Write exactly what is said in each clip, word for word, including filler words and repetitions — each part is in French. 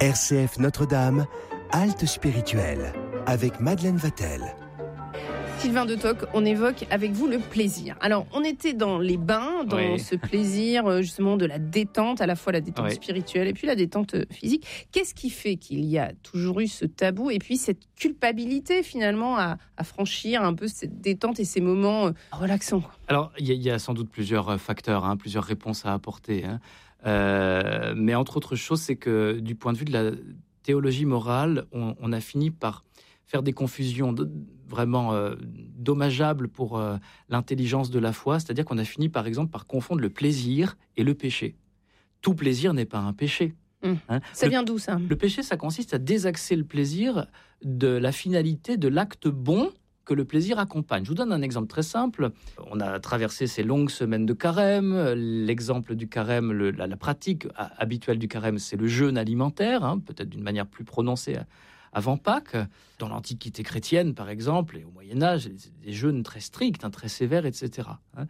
R C F Notre-Dame, halte spirituelle, avec Madeleine Vatel. Sylvain de Toc, on évoque avec vous le plaisir. Alors, on était dans les bains, dans oui. ce plaisir justement de la détente, à la fois la détente oui. spirituelle et puis la détente physique. Qu'est-ce qui fait qu'il y a toujours eu ce tabou et puis cette culpabilité finalement à, à franchir un peu cette détente et ces moments relaxants? Alors, il y, y a sans doute plusieurs facteurs, hein, plusieurs réponses à apporter. Hein. Euh, mais entre autres choses, c'est que du point de vue de la théologie morale, on, on a fini par faire des confusions de, vraiment euh, dommageables pour euh, l'intelligence de la foi, c'est-à-dire qu'on a fini par exemple par confondre le plaisir et le péché. Tout plaisir n'est pas un péché. Mmh. Hein. Ça le, vient d'où ça ? Le péché, ça consiste à désaxer le plaisir de la finalité de l'acte bon que le plaisir accompagne. Je vous donne un exemple très simple. On a traversé ces longues semaines de carême. L'exemple du carême, le, la, la pratique habituelle du carême, c'est le jeûne alimentaire, hein, peut-être d'une manière plus prononcée avant Pâques. Dans l'Antiquité chrétienne, par exemple, et au Moyen-Âge, des jeûnes très stricts, hein, très sévères, et cetera. Hein.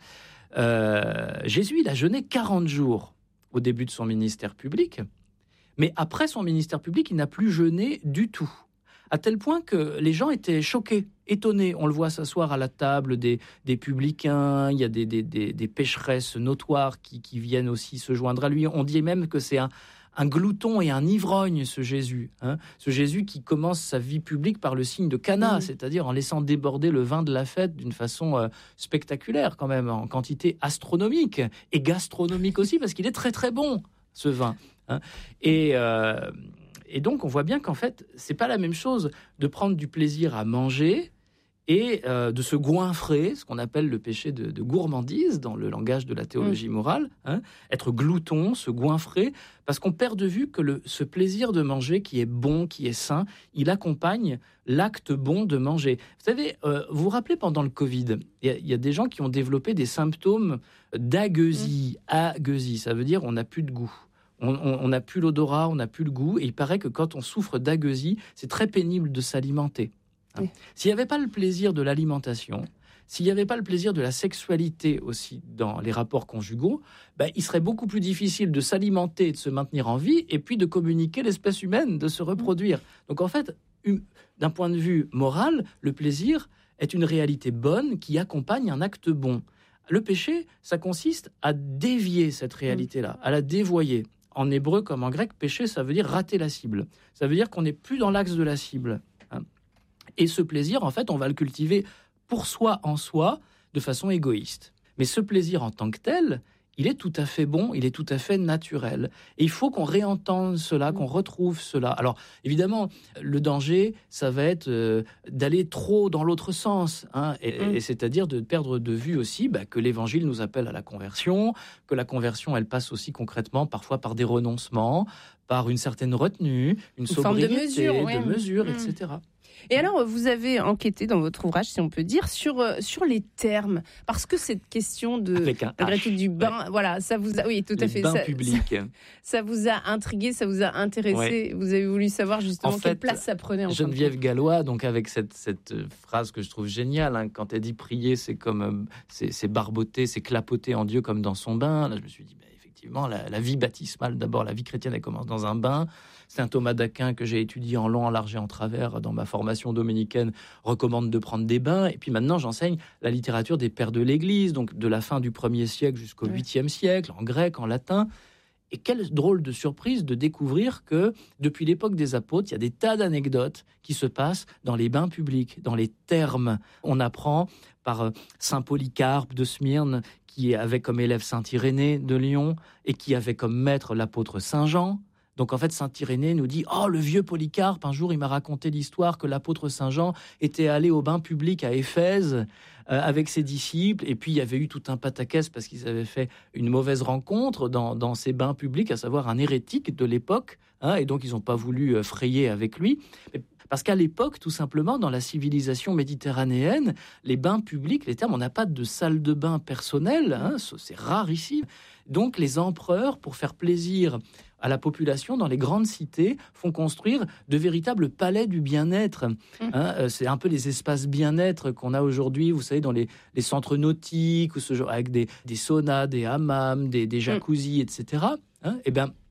Euh, Jésus, il a jeûné quarante jours au début de son ministère public, mais après son ministère public, il n'a plus jeûné du tout. À tel point que les gens étaient choqués, étonnés. On le voit s'asseoir à la table des, des publicains, il y a des, des, des, des pécheresses notoires qui, qui viennent aussi se joindre à lui. On dit même que c'est un, un glouton et un ivrogne, ce Jésus. Hein, ce Jésus qui commence sa vie publique par le signe de Cana, mmh. c'est-à-dire en laissant déborder le vin de la fête d'une façon euh, spectaculaire quand même, en quantité astronomique et gastronomique aussi, parce qu'il est très très bon, ce vin. Hein. Et... Euh, Et donc, on voit bien qu'en fait, c'est pas la même chose de prendre du plaisir à manger et euh, de se goinfrer, ce qu'on appelle le péché de, de gourmandise dans le langage de la théologie morale, hein, être glouton, se goinfrer, parce qu'on perd de vue que le, ce plaisir de manger qui est bon, qui est sain, il accompagne l'acte bon de manger. Vous savez, euh, vous vous rappelez pendant le Covid, il y, y a des gens qui ont développé des symptômes d'agueusie. Mmh. Agueusie, ça veut dire on n'a plus de goût. On n'a plus l'odorat, on n'a plus le goût, et il paraît que quand on souffre d'agueusie, c'est très pénible de s'alimenter. Hein. Oui. S'il n'y avait pas le plaisir de l'alimentation, s'il n'y avait pas le plaisir de la sexualité aussi dans les rapports conjugaux, ben, il serait beaucoup plus difficile de s'alimenter et de se maintenir en vie, et puis de communiquer l'espèce humaine, de se reproduire. Donc en fait, une, d'un point de vue moral, le plaisir est une réalité bonne qui accompagne un acte bon. Le péché, ça consiste à dévier cette réalité-là, à la dévoyer. En hébreu comme en grec, péché, ça veut dire rater la cible. Ça veut dire qu'on n'est plus dans l'axe de la cible. Hein. Et ce plaisir, en fait, on va le cultiver pour soi, en soi, de façon égoïste. Mais ce plaisir en tant que tel, il est tout à fait bon, il est tout à fait naturel. Et il faut qu'on réentende cela, qu'on retrouve cela. Alors, évidemment, le danger, ça va être euh, d'aller trop dans l'autre sens. Hein, et, mmh. et c'est-à-dire de perdre de vue aussi bah, que l'Évangile nous appelle à la conversion, que la conversion, elle passe aussi concrètement parfois par des renoncements, par une certaine retenue, une, une sobriété, forme de mesure, ouais. de mesure mmh. et cetera. Et alors, vous avez enquêté dans votre ouvrage, si on peut dire, sur, euh, sur les termes. Parce que cette question de, malgré tout, du bain, ouais. voilà, ça vous a, oui, tout les à fait. bains ça, publics. Ça, ça vous a intrigué, ça vous a intéressé. Ouais. Vous avez voulu savoir justement en fait, quelle place ça prenait. En Geneviève Gallois, donc avec cette, cette phrase que je trouve géniale, hein, quand elle dit prier, c'est comme, euh, c'est, c'est barboter, c'est clapoter en Dieu comme dans son bain. Là, je me suis dit, bah, effectivement, la, la vie baptismale, d'abord, la vie chrétienne, elle commence dans un bain. Saint Thomas d'Aquin, que j'ai étudié en long, en large et en travers dans ma formation dominicaine, recommande de prendre des bains. Et puis maintenant, j'enseigne la littérature des pères de l'Église, donc de la fin du premier siècle jusqu'au huitième siècle, en grec, en latin. Et quelle drôle de surprise de découvrir que, depuis l'époque des apôtres, il y a des tas d'anecdotes qui se passent dans les bains publics, dans les thermes. On apprend par Saint Polycarpe de Smyrne, qui avait comme élève Saint Irénée de Lyon, et qui avait comme maître l'apôtre Saint Jean. Donc en fait, Saint Irénée nous dit « Oh, le vieux Polycarpe, un jour, il m'a raconté l'histoire que l'apôtre Saint Jean était allé au bain public à Éphèse euh, avec ses disciples, et puis il y avait eu tout un pataquès parce qu'ils avaient fait une mauvaise rencontre dans, dans ces bains publics, à savoir un hérétique de l'époque, hein, et donc ils n'ont pas voulu euh, frayer avec lui. Mais parce qu'à l'époque, tout simplement, dans la civilisation méditerranéenne, les bains publics, les termes, on n'a pas de salle de bain personnelle, hein, c'est rarissime. Donc les empereurs, pour faire plaisir à la population dans les grandes cités, font construire de véritables palais du bien-être. Mmh. Hein, c'est un peu les espaces bien-être qu'on a aujourd'hui, vous savez, dans les, les centres nautiques, ou ce genre, avec des, des saunas, des hammams, des, des jacuzzis, mmh. et cetera. Hein, et bien,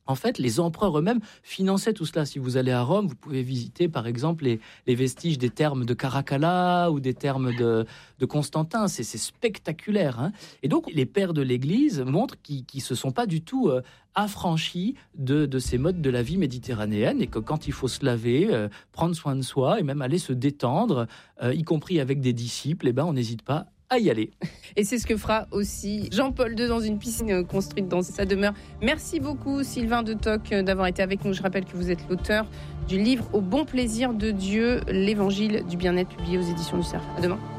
En fait, les empereurs eux-mêmes finançaient tout cela. Si vous allez à Rome, vous pouvez visiter, par exemple, les, les vestiges des thermes de Caracalla ou des thermes de, de Constantin. C'est, c'est spectaculaire. Hein. Et donc, les pères de l'Église montrent qu'ils ne se sont pas du tout euh, affranchis de, de ces modes de la vie méditerranéenne et que quand il faut se laver, euh, prendre soin de soi et même aller se détendre, euh, y compris avec des disciples, eh ben, on n'hésite pas à y aller. Et c'est ce que fera aussi Jean-Paul deux dans une piscine construite dans sa demeure. Merci beaucoup Sylvain de Toc d'avoir été avec nous. Je rappelle que vous êtes l'auteur du livre Au bon plaisir de Dieu, l'évangile du bien-être, publié aux éditions du Cerf. À demain.